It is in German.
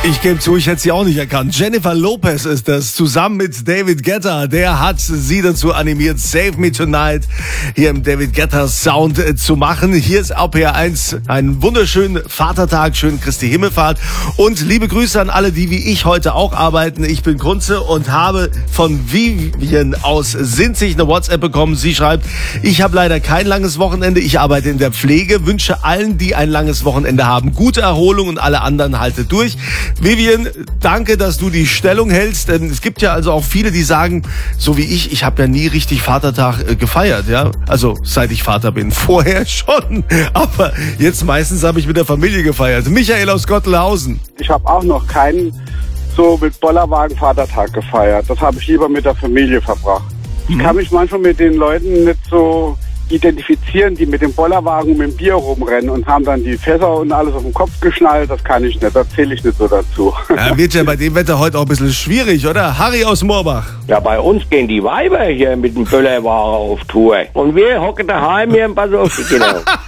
Ich gebe zu, ich hätte sie auch nicht erkannt. Jennifer Lopez ist das, zusammen mit David Guetta. Der hat sie dazu animiert, Save Me Tonight hier im David Guetta Sound zu machen. Hier ist RPR1, einen wunderschönen Vatertag, schönen Christi Himmelfahrt. Und liebe Grüße an alle, die wie ich heute auch arbeiten. Ich bin Kunze und habe von Vivian aus Sinzig eine WhatsApp bekommen. Sie schreibt, ich habe leider kein langes Wochenende. Ich arbeite in der Pflege, wünsche allen, die ein langes Wochenende haben, gute Erholung und alle anderen haltet durch. Vivian, danke, dass du die Stellung hältst, denn es gibt ja also auch viele, die sagen, so wie ich habe ja nie richtig Vatertag gefeiert, ja, also seit ich Vater bin, vorher schon, aber jetzt meistens habe ich mit der Familie gefeiert. Michael aus Gottelhausen. Ich habe auch noch keinen so mit Bollerwagen Vatertag gefeiert, das habe ich lieber mit der Familie verbracht. Ich kann mich manchmal mit den Leuten nicht so identifizieren, die mit dem Bollerwagen und mit dem Bier rumrennen und haben dann die Fässer und alles auf den Kopf geschnallt. Das kann ich nicht, da zähle ich nicht so dazu. Ja, wird ja bei dem Wetter heute auch ein bisschen schwierig, oder? Harry aus Moorbach. Ja, bei uns gehen die Weiber hier mit dem Bollerwagen auf Tour. Und wir hocken daheim hier im Pass auf die Kinder.